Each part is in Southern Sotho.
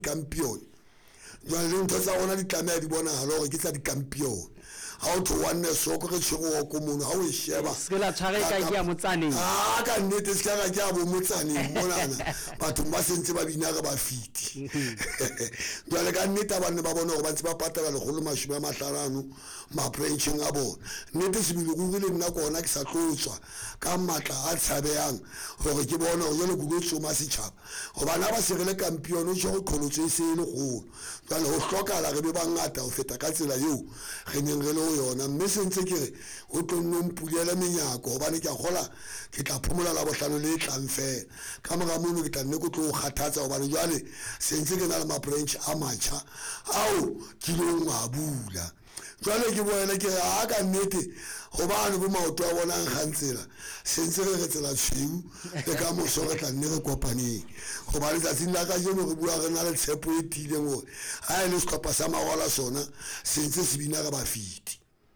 champion jwale le ntho tsa rona di tlameha di bonahala hore ke tsa di-champion ha o tho wanne soko re tshwere ko mono ha o e sheba se la tshware ka ya motsaneng ka nnete se ka ja bo motsaneng monana batho ba sentse ba bina re ba fiti jwale ka nnete abantu ba bona hore ba ntse ba patala R150 ma-pension a bona nnete sebile go ile nna kona ke sa tlotswa ka matla a tshabeyang hore ke bona hore jalo go tsoma setjhaba hobana ba se re le champion o tshwere kholotso e se le golo jwale ho hlokala re be bangata ho feta ka tsela eo re neng re le ho yona mme sentse ke re ho tlonno mpulela menyako hobane ke a gola ke tla phomola la bohlano le tlang fela ka mora mono ke tla nne go tlo kgathatsa hobane jwale sentse ke na le ma-branch a matjha ao ke lo ngabula jwale ke boela ke a ka nnete hobane bo maoto a bonang gantsela sentse re tsela tshweu le ka moso re tla nne re kopaneng hobane tsatsing la ka jeno re bua re na le tshepo e tileng hore ha e le sehlopha sa magola sona sentse se bina re ba fiti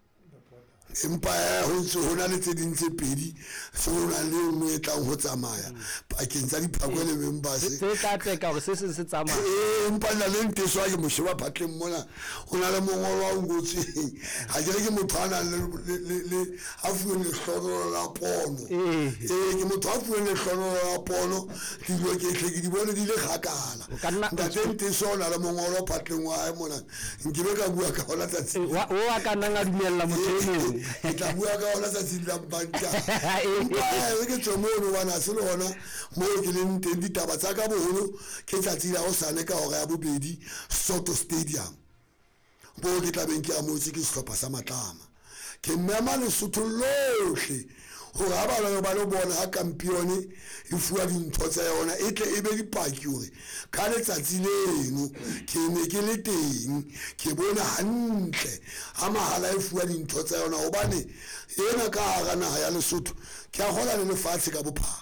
empa ho na le tse ding tse pedi se ho na le nngwe e tlang ho tsamaya pakeng tsa diphako le membase se tla tseka hore se tsamaya empa na le nteswa ke mosheba phatleng mona ho na le mongolo wa ngotsweng ha ke motho a nang le a fuweng lehlohonolo la pono ke motho a fuweng lehlohonolo la pono dilo ke hle ke di bone di le kgakala ntate nteswa o na le mongolo phatleng wa hae mona nkebe ka bua ka hona tsatsi o a ka nna a dumella motho e mong ke tla bua ka hona tsatsi la banka empa ke tsomono bana se le hona mo ke leng teng ditaba tsa ka boholo ke tsatsi la hosane ka hora ya bobedi Soto Stadium bo ke tla beng ke amotse ke sehlopha sa Matlama ke mmema Lesotho lohle hore ha ba lo bona ha champion e fuwa dintho tsa yona e tle e be dipaki hore ka letsatsi leno ke ne ke le teng ke bona hantle ha mahala e fuwa dintho tsa yona hobane ena ka hara naha ya Lesotho ke a gola le lefatshe ka bophara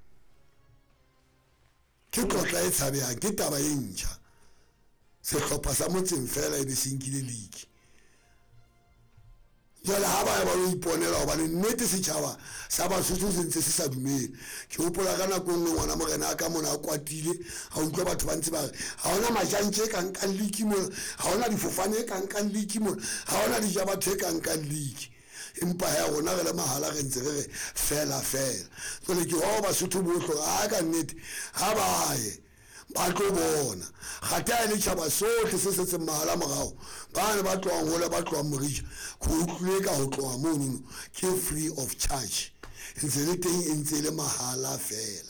ke tlotla e tshabehang ke taba e ntjha sehlopha sa motseng fela e be se nkile league jwale ha ba lo iponela hobane nnete setjhaba sa Basotho se ntse se sa dumele ke hopola ka nako nngwe ngwana morena a ka mona a kwatile ha utlwa batho ba ntse ba re ha hona majantje ka nkang league mona ha hona difofane ka nkang league mona ha hona dijabathe ka nkang league empa ya rona re le mahala re ntse re fela jwale ke ho Basotho bohle a ka nnete ha ba ye ba tlo bona gata le tšhaba sohle se setse mahala morao bana ba tloang hole ba tloang morija go utlwile ka ho tloa mono ke free of charge ntse le teng e ntse le mahala fela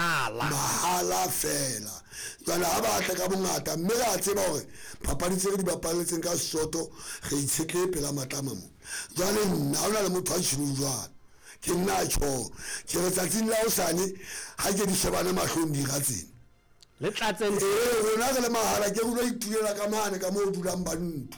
jwale ha ba tla ka bongata mme re a tseba hore papadi tse re di bapaletseng ka Sesotho re itshetle pela Matlama mo jwale nna ho na le motho a tshilong jwalo ke nna tjho ke re tsatsing la hosane ha ke di shebane mahlong di ratseng le tlatseng rona re le mahala ke re lo itulela ka mane ka moo dulang bantu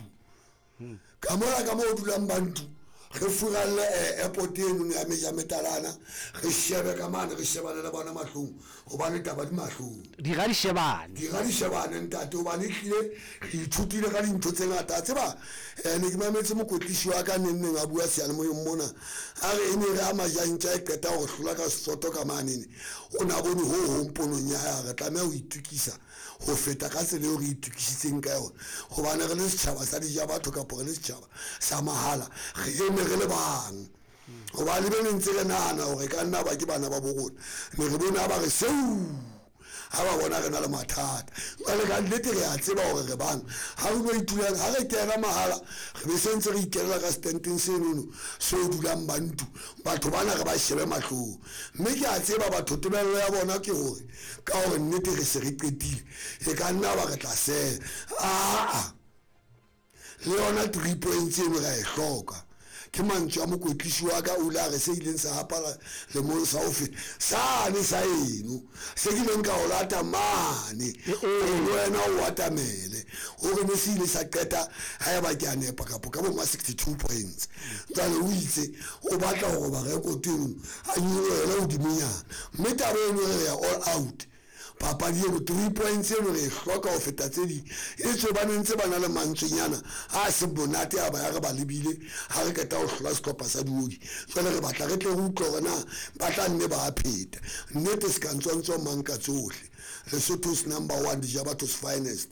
ka mola ka moo dulang bantu re furalle airport eno ya Metalana re shebe ka mane re shebane le bona mahlong hobane taba di mahlong di ga di shebane ntate hobane hlile ke ithutile ka dintho tse ngata tseba ne ke mametse mokotlisi wa ka neng a bua seyalemoyeng mona a re ene re a majantja e qeta go hlola ka Sesotho ka mane o na bone ho mponong ya hae re tlameha ho itukisa ho feta ka tsela eo re itukisitseng ka yona hobane re le setjhaba sa dijabatho kapo re le setjhaba sa mahala re eme re le bang goba le bene ntse re nahana hore ka nna ba ke bana ba borona ne re bona ba re seu ha ba bona re na le mathata jwale ka nnete re a tseba hore re bang ha re no itulang ha re kena mahala re be sentse re ikelela ka stenteng senono se o dulang bantu batho bana re ba shebe mahlong mme ke a tseba batho tebello ya bona ke hore ka hore nnete re se re qetile e ka nna ba re tla sela le yona 3 points eno ra e hloka ke mantswe a mokotlisi wa ka o la re se ileng sa hapala le mo sa ofe sane sa eno se ke leng ka o lata mane wena o watamele o re ne se ile sa qeta ha ya ba ke a nepa kapo ka bo 62 points jwale o itse o batla hore ba record eno a nyolela hodimonyana mme taba eno re ya all out papadi eno 3 points eno re hloka ho feta tse di e tse ba ntse ba na le mantswenyana a se bonate a ba ya re ba lebile ha re keta ho hlola sehlopha sa diodi jwale re batla re tle go utlwa hore na ba tla nne ba pheta nnete se ka ntsontswa manka tsohle Lesotho's #1 Dijabatho's finest